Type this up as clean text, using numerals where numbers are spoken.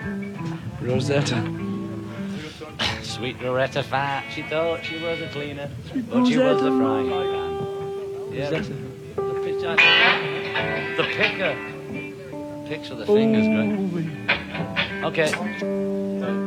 Rosetta. Sweet Loretta Fat, she thought she was a cleaner, but she was the frying pan. Yeah, Rosetta. the picture. The picker. Picks with the fingers, great. Okay.